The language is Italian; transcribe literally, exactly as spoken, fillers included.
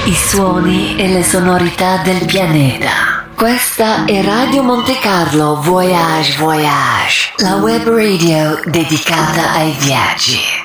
i suoni e le sonorità del pianeta. Questa è Radio Monte Carlo Voyage Voyage, la web radio dedicata ai viaggi.